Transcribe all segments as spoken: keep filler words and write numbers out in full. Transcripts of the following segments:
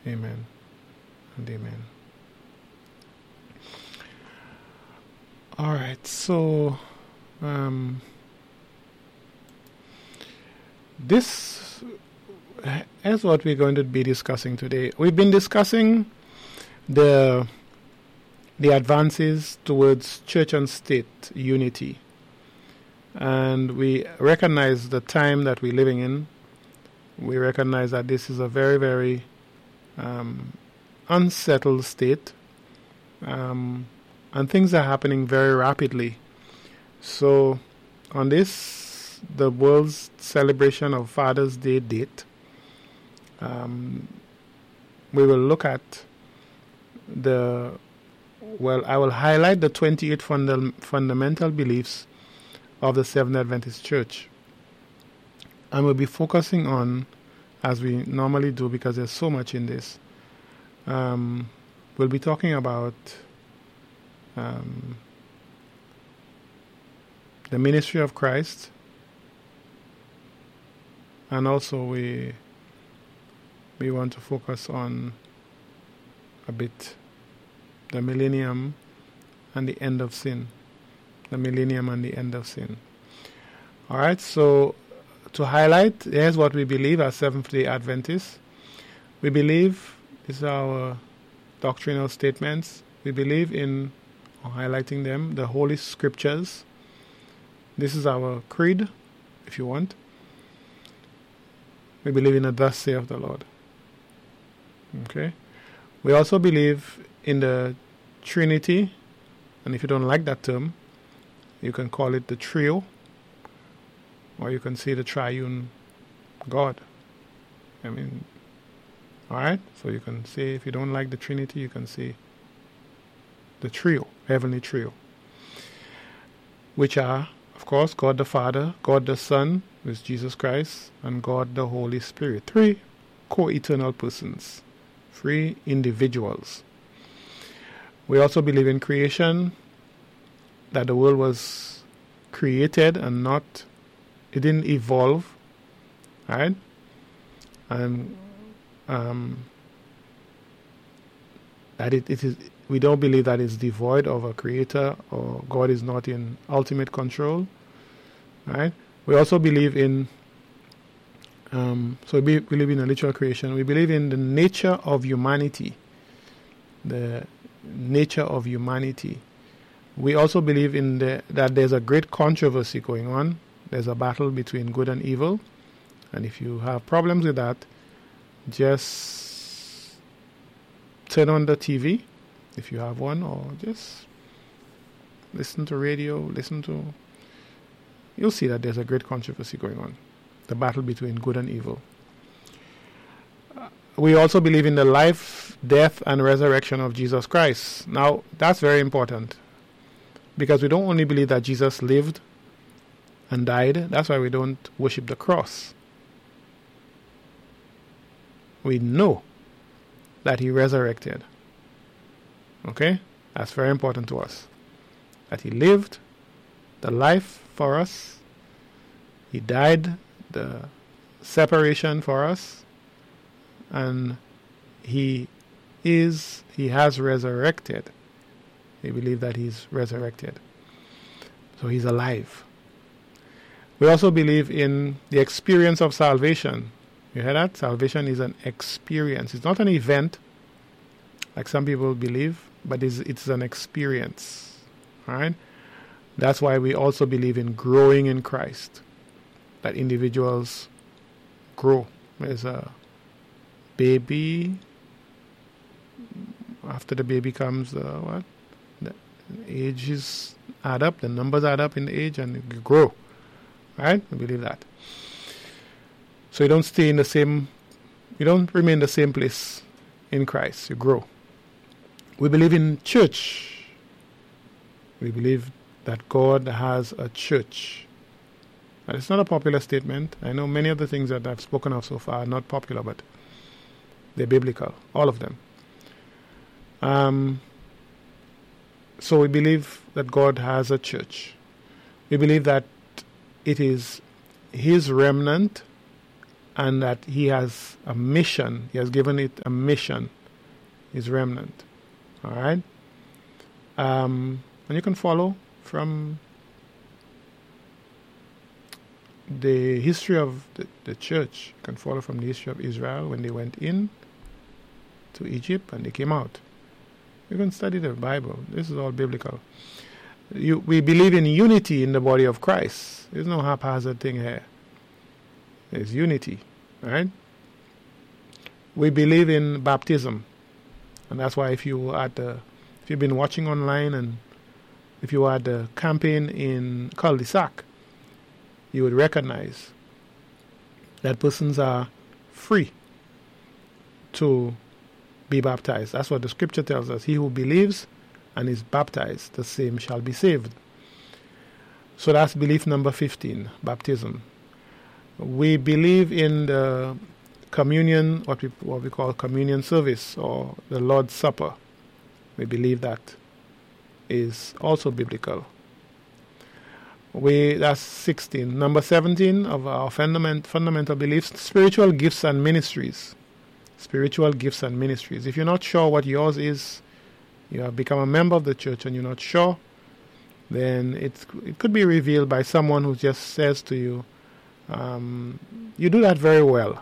Amen and amen. All right, so um, this is what we're going to be discussing today. We've been discussing the the advances towards church and state unity, and we recognize the time that we're living in. We recognize that this is a very, very um, unsettled state, um, and things are happening very rapidly. So, on this, the world's celebration of Father's Day date, um, we will look at the, well, I will highlight the twenty-eight funda- fundamental beliefs of the Seventh Adventist Church. And we'll be focusing on, as we normally do because there's so much in this, um, we'll be talking about um, the ministry of Christ, and also we we want to focus on a bit the millennium and the end of sin. The millennium and the end of sin. All right, so to highlight, here's what we believe as Seventh-day Adventists. We believe, these are our doctrinal statements, we believe in, or highlighting them, the Holy Scriptures. This is our creed, if you want. We believe in a thus saith the Lord. Okay. We also believe in the Trinity, and if you don't like that term, you can call it the trio, or you can say the triune God. I mean, alright? So you can say, if you don't like the Trinity, you can say the trio, heavenly trio, which are, of course, God the Father, God the Son, who is Jesus Christ, and God the Holy Spirit. Three co-eternal persons, three individuals. We also believe in creation, that the world was created and not, it didn't evolve, right? And um, that it, it is, we don't believe that it's devoid of a creator, or God is not in ultimate control, right? We also believe in, um, so we believe in a literal creation. We believe in the nature of humanity, the nature of humanity. We also believe in the, that there's a great controversy going on. There's a battle between good and evil. And if you have problems with that, just turn on the T V, if you have one, or just listen to radio, listen to... You'll see that there's a great controversy going on. The battle between good and evil. Uh, we also believe in the life, death, and resurrection of Jesus Christ. Now, that's very important, because we don't only believe that Jesus lived and died. That's why we don't worship the cross. We know that he resurrected. Okay? That's very important to us. That he lived the life for us. He died the separation for us. And he is, he has resurrected. We believe that he's resurrected. So he's alive. We also believe in the experience of salvation. You hear that? Salvation is an experience. It's not an event, like some people believe, but it's, it's an experience. All right? That's why we also believe in growing in Christ, that individuals grow. There's a baby. After the baby comes, uh, what? The ages add up, the numbers add up in the age, and you grow. Right? We believe that. So you don't stay in the same, you don't remain in the same place in Christ. You grow. We believe in church. We believe that God has a church. And it's not a popular statement. I know many of the things that I've spoken of so far are not popular, but they're biblical. All of them. Um, so we believe that God has a church. We believe that it is his remnant and that he has a mission. He has given it a mission, his remnant. All right? Um, and you can follow from the history of the, the church. You can follow from the history of Israel when they went in to Egypt and they came out. You can study the Bible. This is all biblical. You, we believe in unity in the body of Christ. There's no haphazard thing here. There's unity, right? We believe in baptism, and that's why if you were at the, if you've been watching online, and if you were at the campaign in Cul-de-sac, you would recognize that persons are free to be baptized. That's what the scripture tells us. He who believes and is baptized, the same shall be saved. So that's belief number fifteen, baptism. We believe in the communion, what we, what we call communion service, or the Lord's Supper. We believe that is also biblical. We, that's sixteen. Number seventeen of our fundament, fundamental beliefs, spiritual gifts and ministries. Spiritual gifts and ministries. If you're not sure what yours is, you have become a member of the church and you're not sure, then it, it could be revealed by someone who just says to you, um, you do that very well.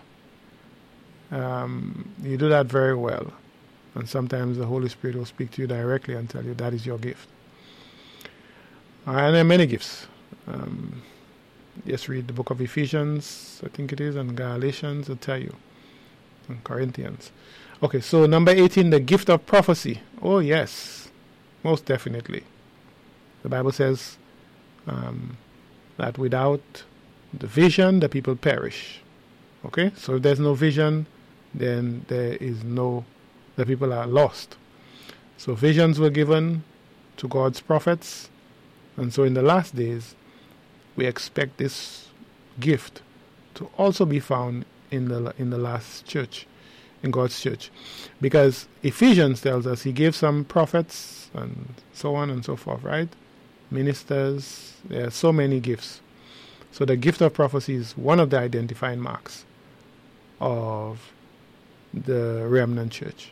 Um, you do that very well. And sometimes the Holy Spirit will speak to you directly and tell you that is your gift. Uh, and there are many gifts. Um, just read the book of Ephesians, I think it is, and Galatians will tell you, and Corinthians. Okay, so number eighteen, the gift of prophecy. Oh yes, most definitely. The Bible says um, that without the vision, the people perish. Okay, so if there's no vision, then there is no, the people are lost. So visions were given to God's prophets, and so in the last days, we expect this gift to also be found in the in the last church, in God's church, because Ephesians tells us he gave some prophets and so on and so forth, right? Ministers, there are so many gifts. So the gift of prophecy is one of the identifying marks of the remnant church.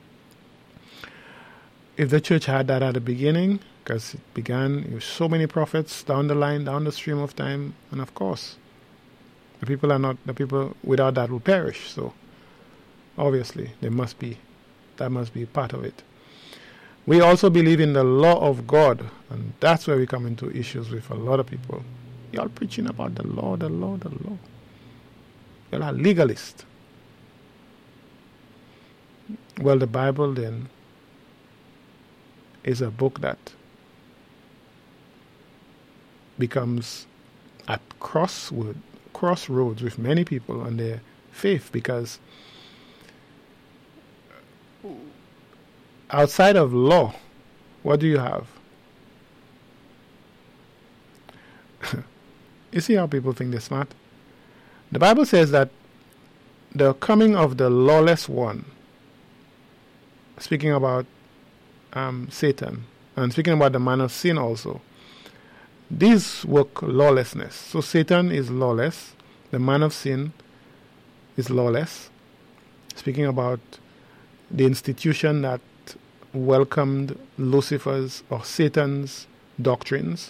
If the church had that at the beginning, because it began with so many prophets down the line, down the stream of time, and of course, the people are not, the people without that will perish. So obviously, there must be, that must be part of it. We also believe in the law of God, and that's where we come into issues with a lot of people. Y'all preaching about the law, the law, the law. Y'all are legalists. Well, the Bible then is a book that becomes at crossroad, crossroads with many people and their faith, because outside of law, what do you have? You see how people think they're smart? The Bible says that the coming of the lawless one, speaking about um, Satan, and speaking about the man of sin also, these work lawlessness. So Satan is lawless, the man of sin is lawless, speaking about the institution that welcomed Lucifer's or Satan's doctrines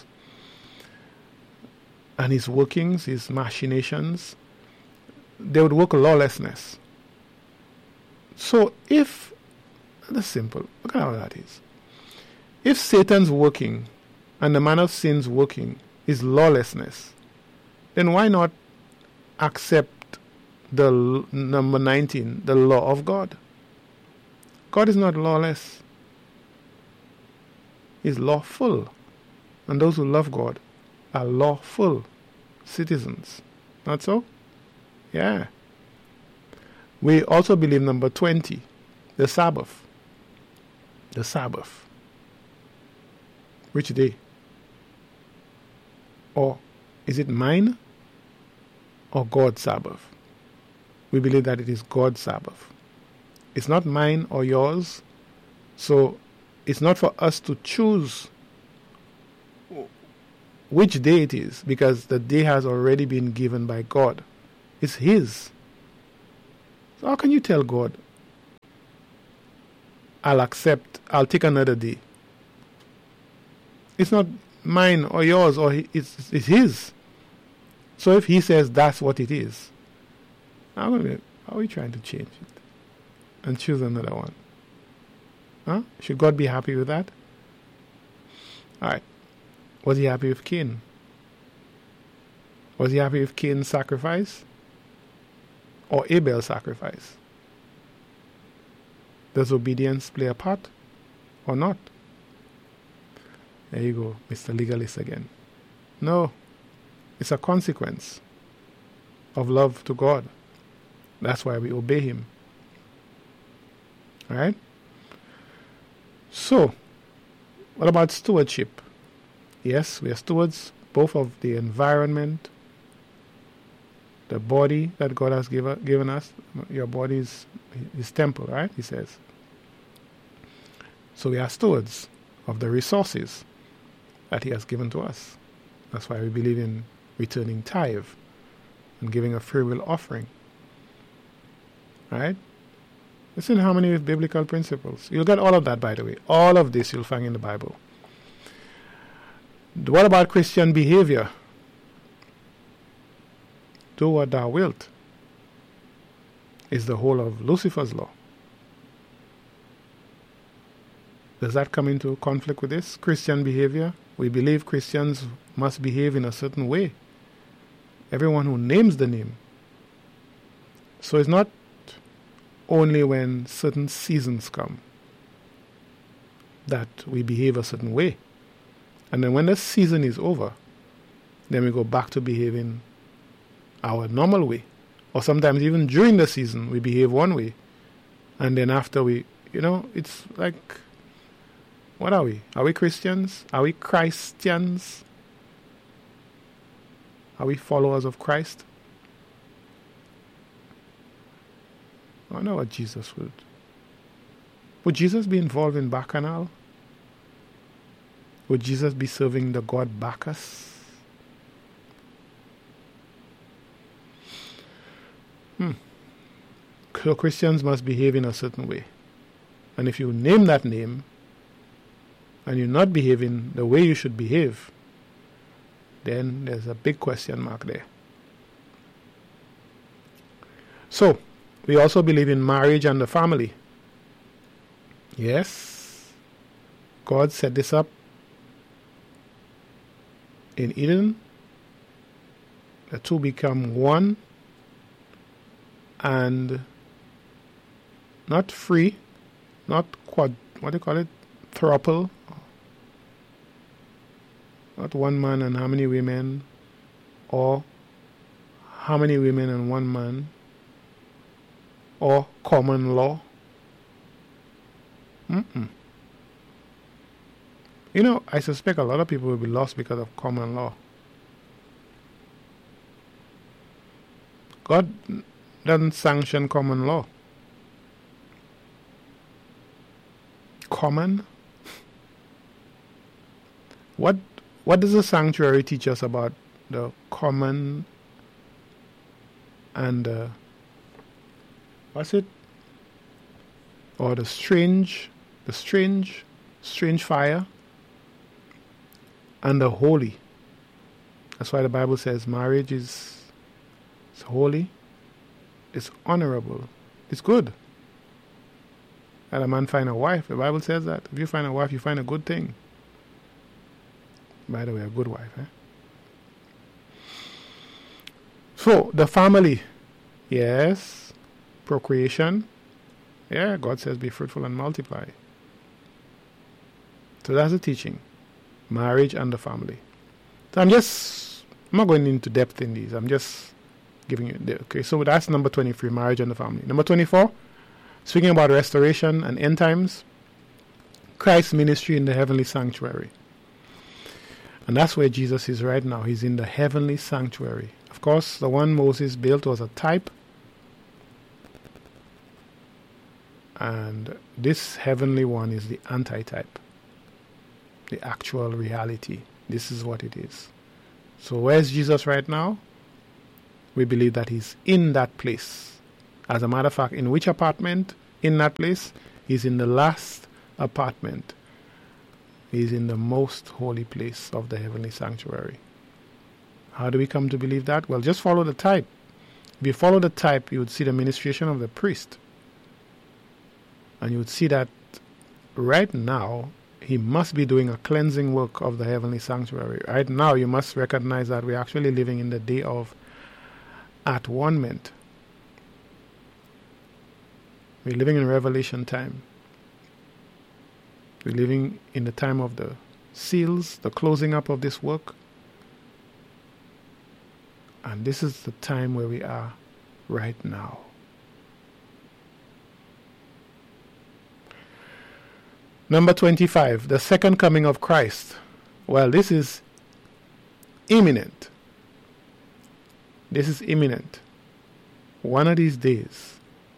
and his workings, his machinations. They would work lawlessness. So if, that's simple, look at how that is. If Satan's working and the man of sin's working is lawlessness, then why not accept the l- number nineteen, the law of God? God is not lawless. He's lawful. And those who love God are lawful citizens. Not so? Yeah. We also believe number twenty, the Sabbath. The Sabbath. Which day? Or is it mine or God's Sabbath? We believe that it is God's Sabbath. It's not mine or yours. So it's not for us to choose which day it is, because the day has already been given by God. It's His. So how can you tell God, I'll accept, I'll take another day? It's not mine or yours, or it's, it's his. So if he says that's what it is, how are we trying to change it and choose another one? Huh? Should God be happy with that? All right. Was he happy with Cain? Was he happy with Cain's sacrifice or Abel's sacrifice? Does obedience play a part or not? There you go, Mister Legalist again. No, it's a consequence of love to God. That's why we obey him. All right? So, what about stewardship? Yes, we are stewards both of the environment, the body that God has give, given us. Your body is his temple, right? He says. So we are stewards of the resources that he has given to us. That's why we believe in returning tithe and giving a free will offering. Right? It's in harmony with biblical principles. You'll get all of that, by the way. All of this you'll find in the Bible. What about Christian behavior? Do what thou wilt is the whole of Lucifer's law. Does that come into conflict with this? Christian behavior? We believe Christians must behave in a certain way. Everyone who names the name. So it's not only when certain seasons come that we behave a certain way. And then when the season is over, then we go back to behaving our normal way. Or sometimes even during the season, we behave one way. And then after we, you know, it's like, what are we? Are we Christians? Are we Christians? Are we followers of Christ? I don't know what Jesus would. Would Jesus be involved in Bacchanal? Would Jesus be serving the god Bacchus? Hmm. So Christians must behave in a certain way. And if you name that name, and you're not behaving the way you should behave, then there's a big question mark there. So, we also believe in marriage and the family. Yes, God set this up in Eden. The two become one and not free, not quad, what do you call it? Throuple. Not one man and how many women, or how many women and one man, or common law. Mm-mm. You know, I suspect a lot of people will be lost because of common law. God doesn't sanction common law. Common? What what does the sanctuary teach us about the common and uh, what's it? Or the strange, the strange, strange fire and the holy. That's why the Bible says marriage is, is holy, it's honorable, it's good. And a man find a wife. The Bible says that. If you find a wife, you find a good thing. By the way, a good wife. Eh? So, the family. Yes. Procreation. Yeah, God says be fruitful and multiply. So that's the teaching. Marriage and the family. So I'm just, I'm not going into depth in these. I'm just giving you, the, okay, so that's number twenty-three, marriage and the family. Number twenty-four, speaking about restoration and end times, Christ's ministry in the heavenly sanctuary. And that's where Jesus is right now. He's in the heavenly sanctuary. Of course, the one Moses built was a type. And this heavenly one is the antitype. The actual reality. This is what it is. So where's Jesus right now? We believe that he's in that place. As a matter of fact, in which apartment in that place? He's in the last apartment. He's in the most holy place of the heavenly sanctuary. How do we come to believe that? Well, just follow the type. If you follow the type, you would see the ministration of the priest. And you would see that right now, he must be doing a cleansing work of the heavenly sanctuary. Right now, you must recognize that we're actually living in the day of at-one-ment. We're living in Revelation time. We're living in the time of the seals, the closing up of this work. And this is the time where we are right now. Number twenty-five, the second coming of Christ. Well, this is imminent. This is imminent. One of these days,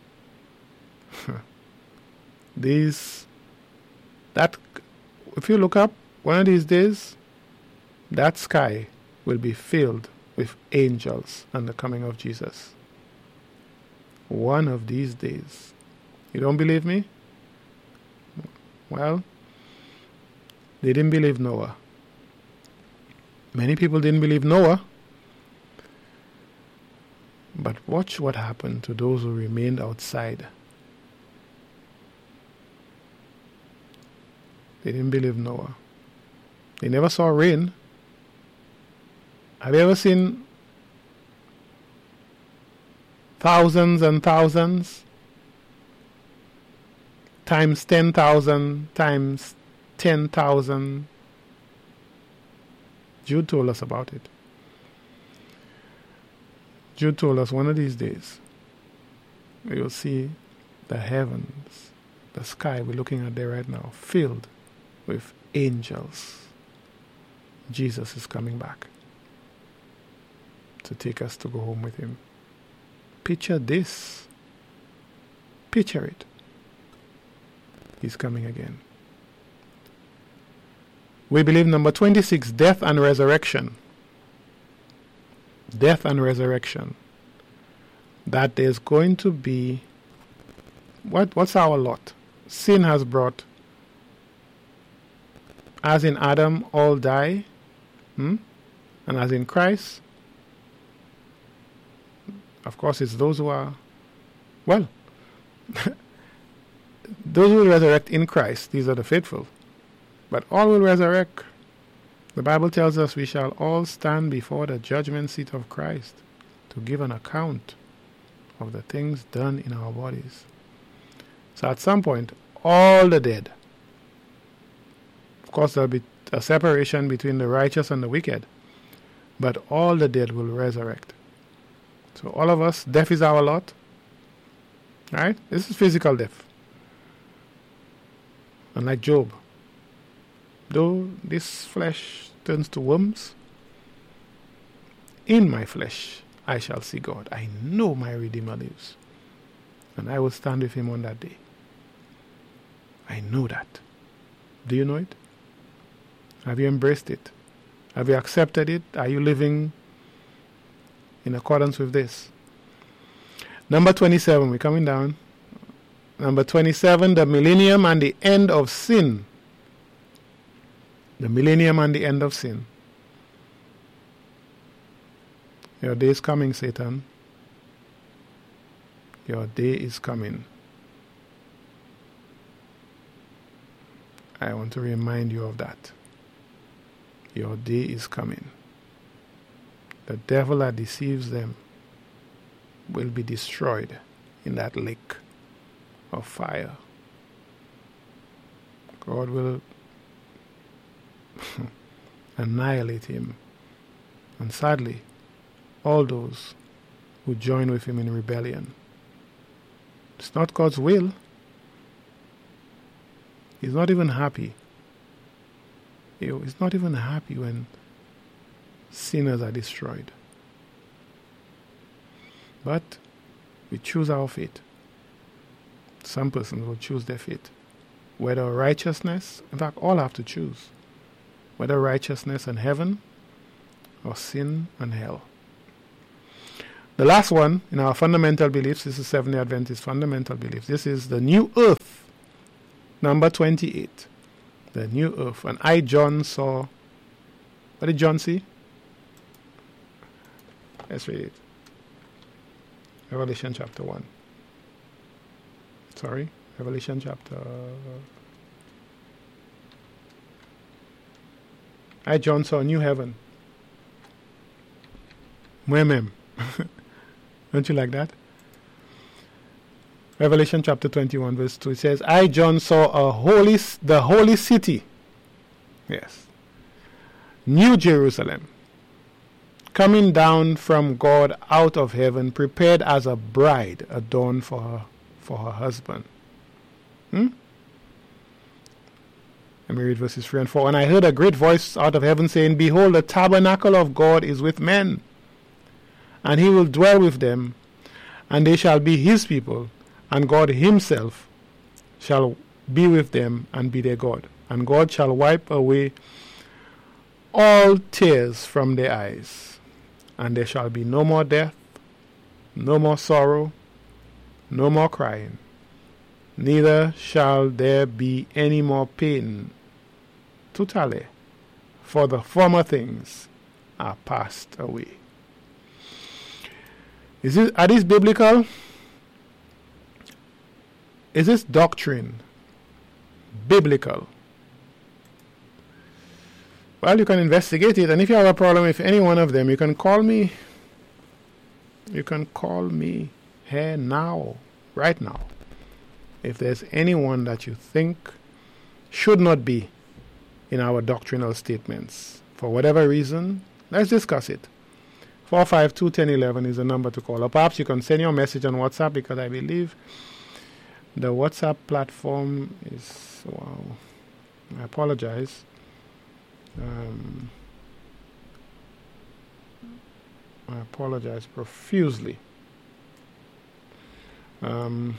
these, that, if you look up, one of these days, that sky will be filled with angels and the coming of Jesus. One of these days. You don't believe me? Well, they didn't believe Noah. Many people didn't believe Noah. But watch what happened to those who remained outside. They didn't believe Noah. They never saw rain. Have you ever seen thousands and thousands times ten thousand times ten thousand? Jude told us about it. Jude told us one of these days you'll see the heavens, the sky we're looking at there right now, filled with angels. Jesus is coming back to take us to go home with him. Picture this. Picture it. He's coming again. We believe number twenty-six, death and resurrection. Death and resurrection. That there's going to be, what what's our lot? Sin has brought, as in Adam all die, hmm? and as in Christ, of course it's those who are, well, those who will resurrect in Christ, these are the faithful. But all will resurrect. The Bible tells us we shall all stand before the judgment seat of Christ to give an account of the things done in our bodies. So at some point, all the dead, of course there will be a separation between the righteous and the wicked, but all the dead will resurrect. So all of us, death is our lot. Right? This is physical death. And like Job, though this flesh turns to worms, in my flesh I shall see God. I know my Redeemer lives, and I will stand with him on that day. I know that. Do you know it? Have you embraced it? Have you accepted it? Are you living in accordance with this? Number twenty-seven, we're coming down. Number twenty-seven, the millennium and the end of sin. The millennium and the end of sin. Your day is coming, Satan. Your day is coming. I want to remind you of that. Your day is coming. The devil that deceives them will be destroyed in that lake of fire. God will annihilate him. And sadly, all those who join with him in rebellion. It's not God's will. He's not even happy. He's not even happy when sinners are destroyed. But we choose our fate. Some persons will choose their fate. Whether righteousness, in fact, all have to choose. Whether righteousness and heaven or sin and hell. The last one in our fundamental beliefs, this is Seventh-day Adventist fundamental beliefs. This is the new earth, number twenty-eight. The new earth. And I, John, saw... What did John see? Let's read it. Revelation chapter one. Sorry, Revelation chapter... I, John, saw a new heaven. Mwemem. Don't you like that? Revelation chapter twenty-one, verse two. It says, I, John, saw a holy, the holy city. Yes. New Jerusalem, coming down from God out of heaven, prepared as a bride adorned for her, for her husband. Hmm? Let me read verses three and four. And I heard a great voice out of heaven saying, Behold, the tabernacle of God is with men, and he will dwell with them, and they shall be his people, and God himself shall be with them and be their God. And God shall wipe away all tears from their eyes, and there shall be no more death, no more sorrow, no more crying, neither shall there be any more pain. Totally, for the former things are passed away. Is this, are these biblical? Is this doctrine biblical? Well, you can investigate it, and if you have a problem with any one of them, you can call me. You can call me here now, right now. If there's anyone that you think should not be in our doctrinal statements, for whatever reason, let's discuss it. four five two, one zero one one is the number to call. Or perhaps you can send your message on WhatsApp, because I believe the WhatsApp platform is, wow, I apologize. Um, I apologize profusely. Um,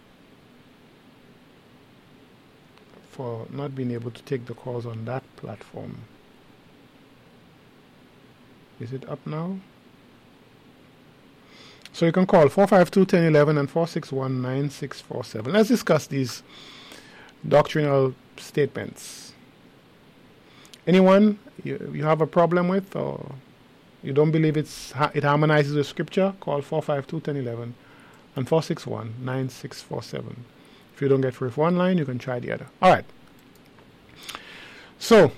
for not being able to take the calls on that platform. Is it up now? So you can call four five two, one zero one one and four six one, nine six four seven. Let's discuss these doctrinal statements. Anyone you, you have a problem with, or you don't believe it's it harmonizes with Scripture, call four five two, one zero one one and four six one, nine six four seven. If you don't get free for one line, you can try the other. All right. So,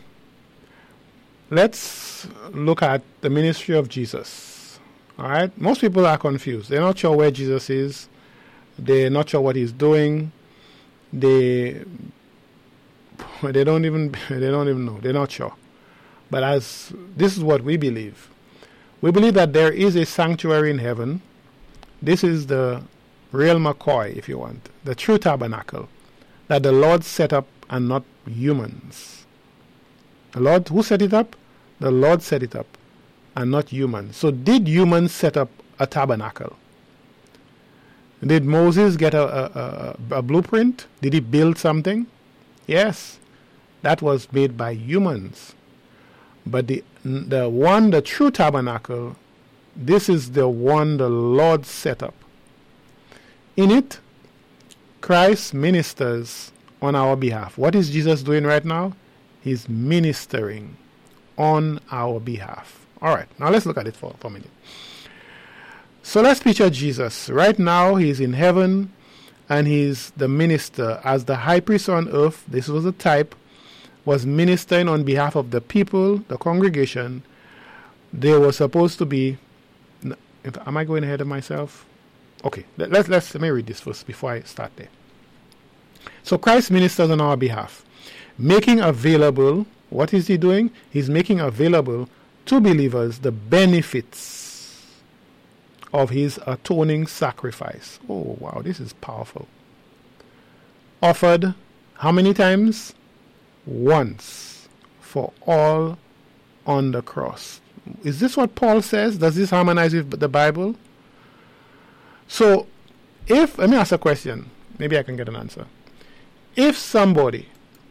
let's look at the ministry of Jesus. All right. Most people are confused. They're not sure where Jesus is. They're not sure what he's doing. They they don't even they don't even know. They're not sure. But as this is what we believe. We believe that there is a sanctuary in heaven. This is the real McCoy, if you want, the true tabernacle that the Lord set up and not humans. The Lord, who set it up? The Lord set it up and not humans. So did humans set up a tabernacle? Did Moses get a, a, a, a blueprint? Did he build something? Yes, that was made by humans. But the the one, the true tabernacle, this is the one the Lord set up. In it, Christ ministers on our behalf. What is Jesus doing right now? He's ministering on our behalf. All right, now let's look at it for, for a minute. So let's picture Jesus. Right now, he's in heaven, and he's the minister. As the high priest on earth, this was a type, was ministering on behalf of the people, the congregation. They were supposed to be... Am I going ahead of myself? Okay, let, let's, let's, let me read this first before I start there. So Christ ministers on our behalf, making available, what is he doing? He's making available to believers the benefits of his atoning sacrifice. Oh, wow, this is powerful. Offered how many times? Once for all on the cross. Is this what Paul says? Does this harmonize with the Bible? So, if, let me ask a question. Maybe I can get an answer. If somebody,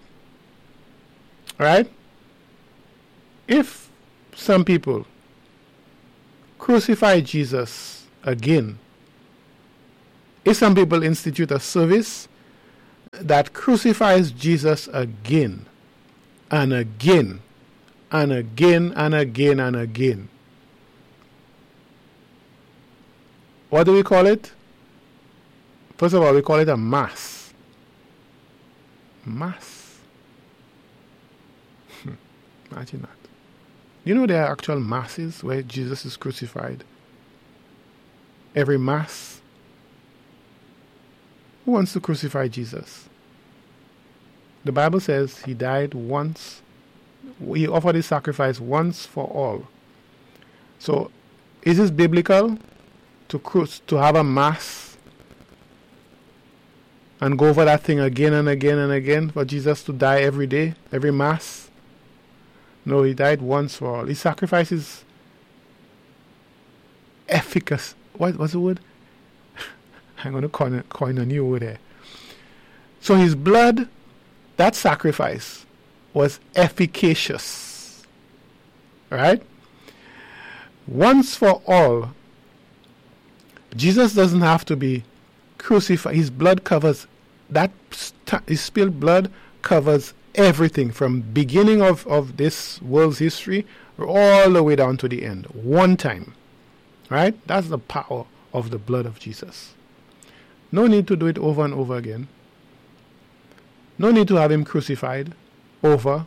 right? If some people crucify Jesus again. If some people institute a service that crucifies Jesus again and again and again and again and again, what do we call it? First of all, we call it a mass. Mass. Imagine that. You know there are actual masses where Jesus is crucified. Every mass. Who wants to crucify Jesus? The Bible says he died once. He offered his sacrifice once for all. So, is this biblical to cru- to have a mass and go over that thing again and again and again for Jesus to die every day, every mass? No, he died once for all. His sacrifice is efficacious. What was the word? I'm going to coin a, coin a new word there. So his blood, that sacrifice, was efficacious. Right? Once for all. Jesus doesn't have to be crucified. His blood covers, that st- his spilled blood covers everything from beginning of, of this world's history all the way down to the end. One time. Right? That's the power of the blood of Jesus. No need to do it over and over again. No need to have him crucified over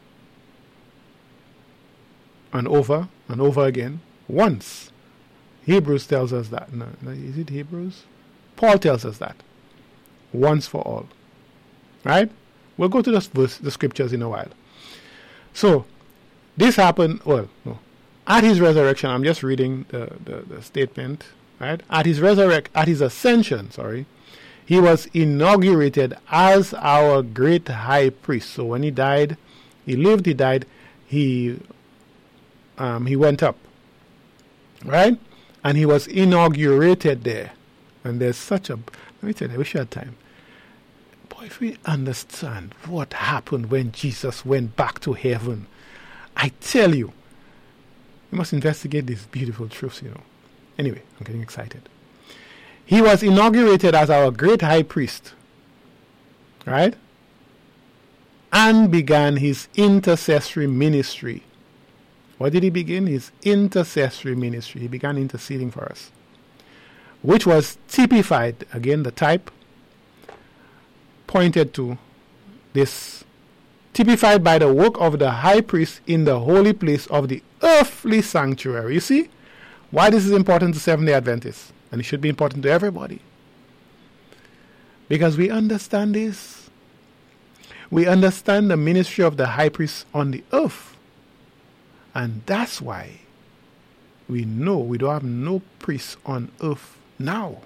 and over and over again. Once. Hebrews tells us that. No, is it Hebrews? Paul tells us that. Once for all. Right? We'll go to the, verse, the scriptures in a while. So, this happened, well, no. At his resurrection, I'm just reading the, the, the statement, right? At his resurrect, at his ascension, sorry, he was inaugurated as our great high priest. So when he died, he lived, he died, he um, he went up, right? And he was inaugurated there. And there's such a, let me tell you, I wish I had time. Boy, if we understand what happened when Jesus went back to heaven, I tell you, we must investigate these beautiful truths, you know. Anyway, I'm getting excited. He was inaugurated as our great high priest, right? And began his intercessory ministry. What did he begin? His intercessory ministry. He began interceding for us, which was typified, again, the type pointed to this, typified by the work of the high priest in the holy place of the earthly sanctuary. You see why this is important to Seventh-day Adventists, and it should be important to everybody, because we understand this. We understand the ministry of the high priest on the earth, and that's why we know we don't have no priest on earth now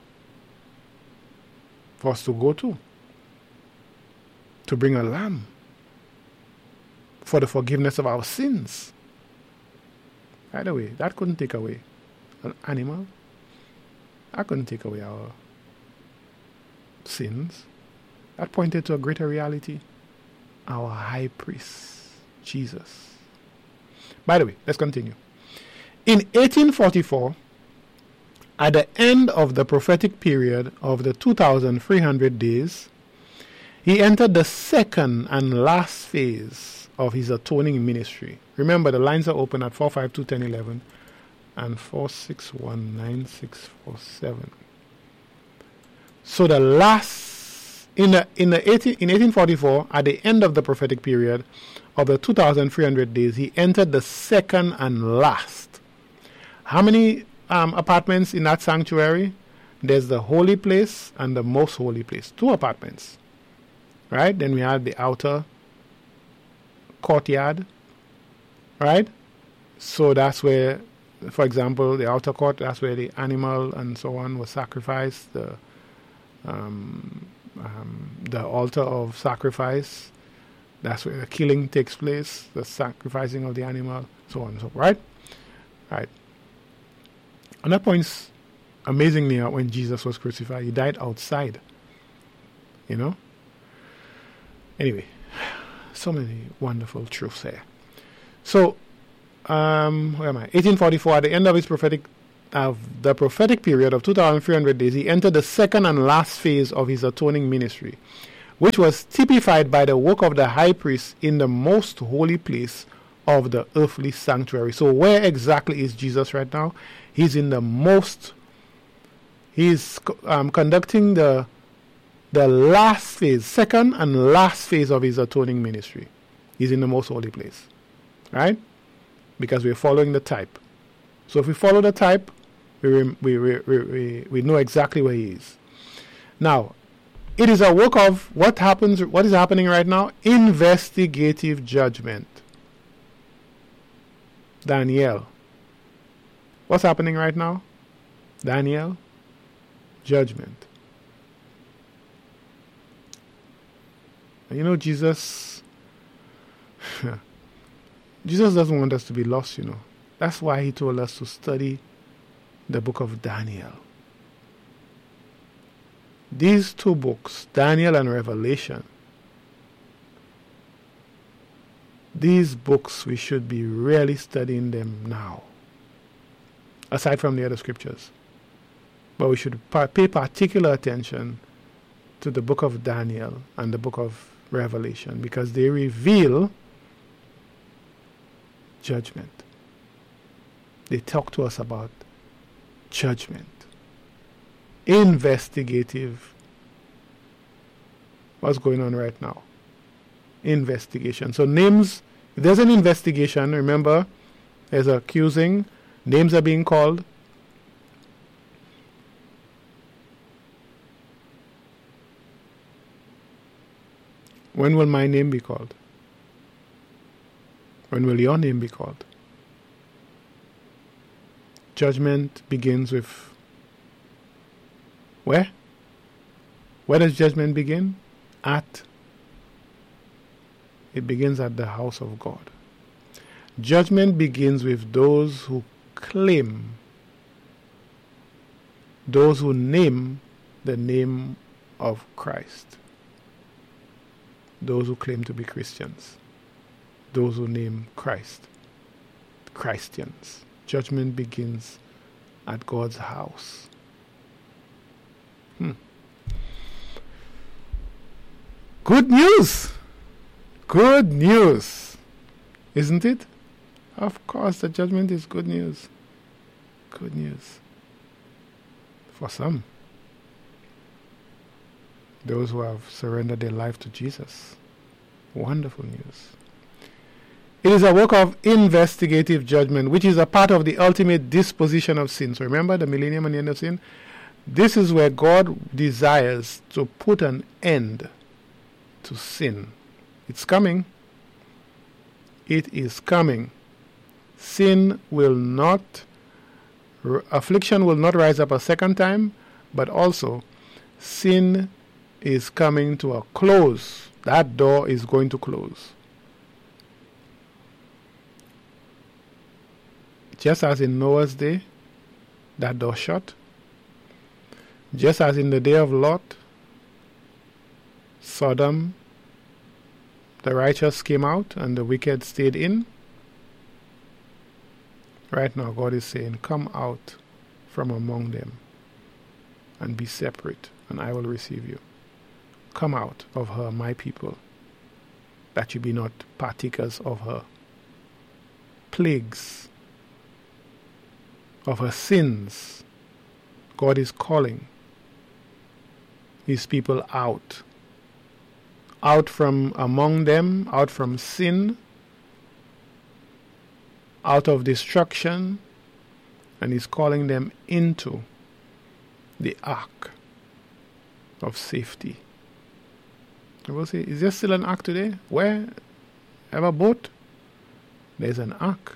for us to go to to bring a lamb for the forgiveness of our sins. By the way, that couldn't take away an animal. That couldn't take away our sins. That pointed to a greater reality. Our high priest, Jesus. By the way, let's continue. In eighteen forty-four, at the end of the prophetic period of the two thousand three hundred days, he entered the second and last phase of his atoning ministry. Remember, the lines are open at four five two ten eleven and four six one nine six four seven. So the last, in the, in the eighteen, in eighteen forty-four, at the end of the prophetic period of the two thousand three hundred days, he entered the second and last. How many um, apartments in that sanctuary? There's the holy place and the most holy place. Two apartments. Right? Then we had the outer courtyard. Right? So that's where, for example, the outer court, that's where the animal and so on was sacrificed. The um, um, the altar of sacrifice, that's where the killing takes place, the sacrificing of the animal, so on and so forth. Right? Right. And that points amazingly out when Jesus was crucified. He died outside. You know? Anyway, so many wonderful truths there. So, um, where am I? eighteen forty-four, at the end of his prophetic of the prophetic period of two thousand three hundred days, he entered the second and last phase of his atoning ministry, which was typified by the work of the high priest in the most holy place of the earthly sanctuary. So where exactly is Jesus right now? He's in the most, he's um, conducting the the last phase, second and last phase of his atoning ministry. He's in the most holy place, right? Because we're following the type. So if we follow the type, we, we, we, we, we know exactly where he is. Now, it is a work of what happens, what is happening right now? Investigative judgment. Daniel. What's happening right now? Daniel. Judgment. You know, Jesus, Jesus doesn't want us to be lost, you know. That's why he told us to study the book of Daniel. These two books, Daniel and Revelation, these books, we should be really studying them now, aside from the other scriptures. But we should pay particular attention to the book of Daniel and the book of Revelation, because they reveal judgment. They talk to us about judgment. Investigative. What's going on right now? Investigation. So names, if there's an investigation, remember, there's accusing, names are being called. When will my name be called? When will your name be called? Judgment begins with where? Where does judgment begin? At. It begins at the house of God. Judgment begins with those who claim, those who name the name of Christ. Those who claim to be Christians, those who name Christ, Christians. Judgment begins at God's house. Hmm. Good news! Good news! Isn't it? Of course, the judgment is good news. Good news. For some. Those who have surrendered their life to Jesus. Wonderful news. It is a work of investigative judgment, which is a part of the ultimate disposition of sin. So remember the millennium and the end of sin? This is where God desires to put an end to sin. It's coming. It is coming. Sin will not, r- affliction will not rise up a second time, but also sin is coming to a close. That door is going to close. Just as in Noah's day, that door shut. Just as in the day of Lot, Sodom, the righteous came out and the wicked stayed in. Right now, God is saying, come out from among them and be separate, and I will receive you. Come out of her, my people, that you be not partakers of her plagues, of her sins. God is calling his people out. Out from among them, out from sin, out of destruction, and he's calling them into the ark of safety. I will say, is there still an ark today? Where? Have a boat? There's an ark.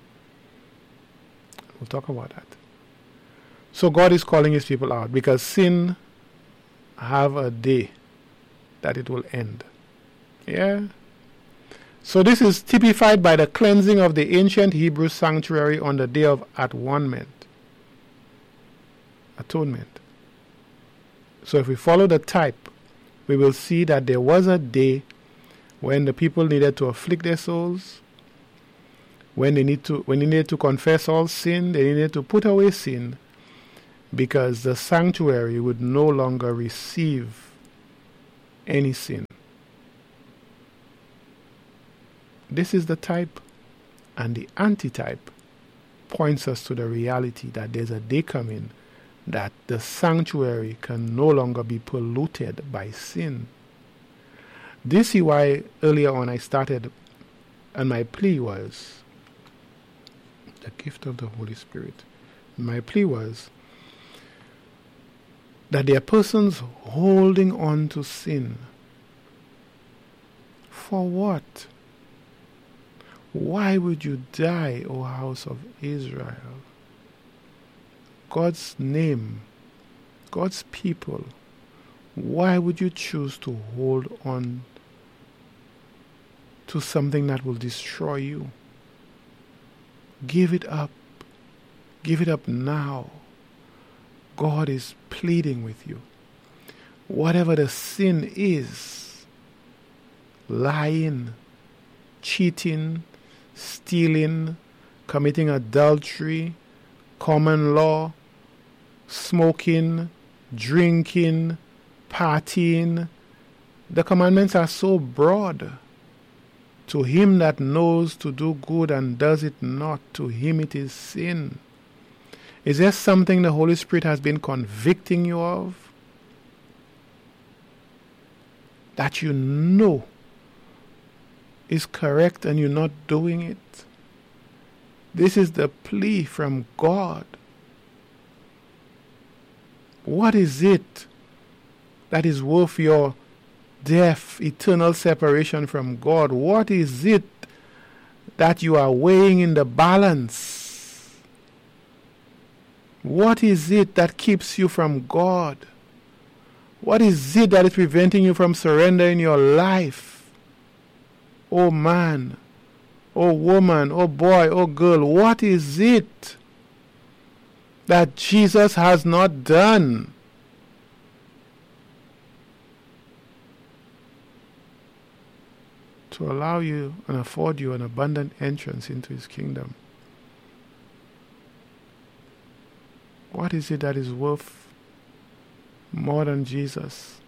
We'll talk about that. So God is calling his people out because sin have a day that it will end. Yeah. So this is typified by the cleansing of the ancient Hebrew sanctuary on the day of atonement. Atonement. So if we follow the type, we will see that there was a day when the people needed to afflict their souls. When they need to, when they need to confess all sin, they need to put away sin, because the sanctuary would no longer receive any sin. This is the type, and the antitype points us to the reality that there's a day coming that the sanctuary can no longer be polluted by sin. This is why earlier on I started, and my plea was the gift of the Holy Spirit. My plea was that there are persons holding on to sin. For what? Why would you die, O house of Israel? God's name, God's people, why would you choose to hold on to something that will destroy you? Give it up. Give it up now. God is pleading with you. Whatever the sin is, lying, cheating, stealing, committing adultery, common law, smoking, drinking, partying, the commandments are so broad. To him that knows to do good and does it not, to him it is sin. Is there something the Holy Spirit has been convicting you of that you know is correct and you're not doing it? This is the plea from God. What is it that is worth your death, eternal separation from God? What is it that you are weighing in the balance? What is it that keeps you from God? What is it that is preventing you from surrendering your life? Oh man, oh woman, oh boy, oh girl, what is it that Jesus has not done? To allow you and afford you an abundant entrance into his kingdom. What is it that is worth more than Jesus,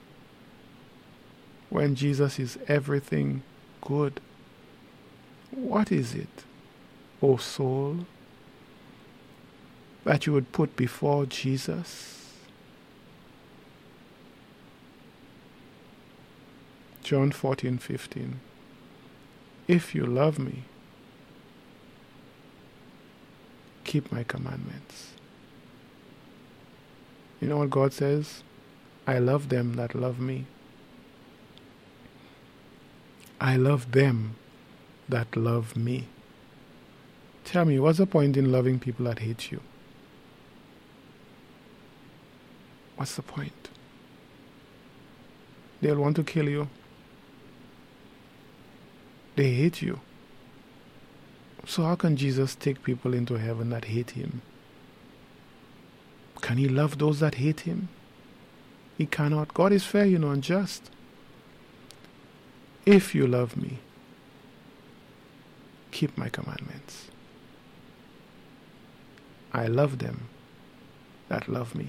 when Jesus is everything good? What is it, O soul, that you would put before Jesus? John fourteen fifteen. If you love me, keep my commandments. You know what God says? I love them that love me. I love them that love me. Tell me, what's the point in loving people that hate you? What's the point? They'll want to kill you. They hate you. So how can Jesus take people into heaven that hate him? Can he love those that hate him? He cannot. God is fair, you know, and just. If you love me, keep my commandments. I love them that love me.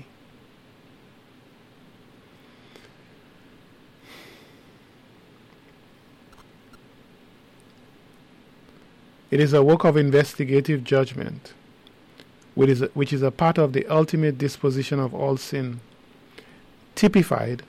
It is a work of investigative judgment, which is a, which is a part of the ultimate disposition of all sin, typified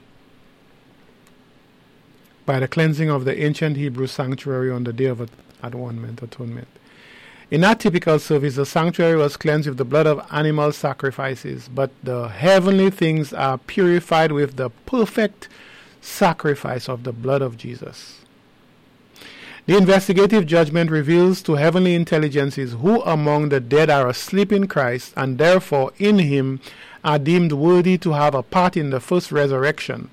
by the cleansing of the ancient Hebrew sanctuary on the Day of Atonement. atonement. In that typical service, the sanctuary was cleansed with the blood of animal sacrifices, but the heavenly things are purified with the perfect sacrifice of the blood of Jesus. The investigative judgment reveals to heavenly intelligences who among the dead are asleep in Christ, and therefore in him are deemed worthy to have a part in the first resurrection.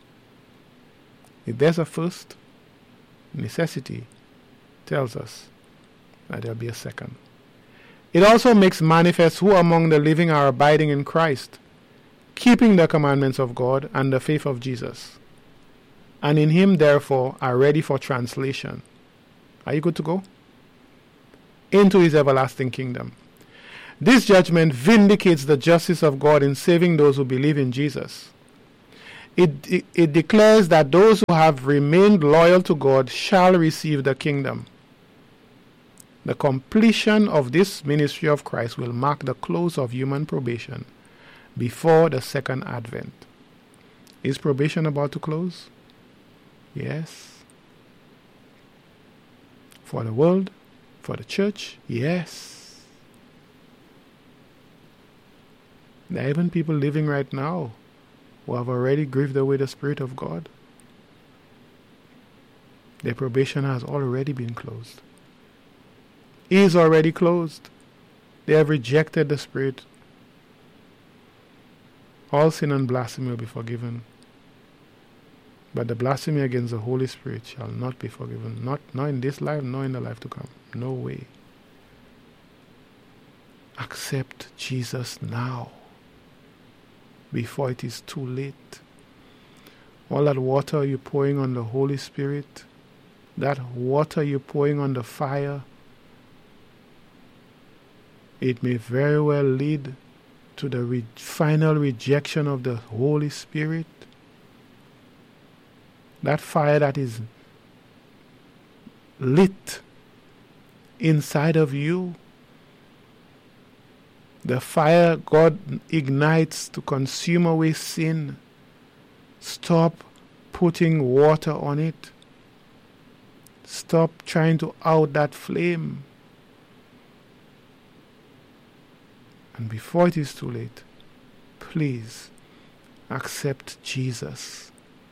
If there's a first, necessity tells us that there'll be a second. It also makes manifest who among the living are abiding in Christ, keeping the commandments of God and the faith of Jesus, and in him therefore are ready for translation. Are you good to go? into his everlasting kingdom. This judgment vindicates the justice of God in saving those who believe in Jesus. It, it, it declares that those who have remained loyal to God shall receive the kingdom. The completion of this ministry of Christ will mark the close of human probation before the second advent. Is probation about to close? Yes. For the world? For the church? Yes. There are even people living right now who have already grieved away the Spirit of God. Their probation has already been closed. It is already closed. They have rejected the Spirit. All sin and blasphemy will be forgiven. But the blasphemy against the Holy Spirit shall not be forgiven. Not, not in this life, nor in the life to come. No way. Accept Jesus now, before it is too late. All that water you're pouring on the Holy Spirit, that water you're pouring on the fire, it may very well lead to the re- final rejection of the Holy Spirit. That fire that is lit inside of you, the fire God ignites to consume away sin. Stop putting water on it. Stop trying to out that flame. And before it is too late, please accept Jesus,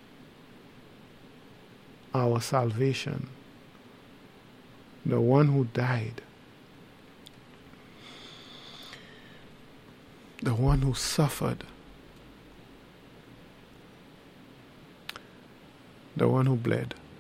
our salvation, the one who died, the one who suffered, the one who bled,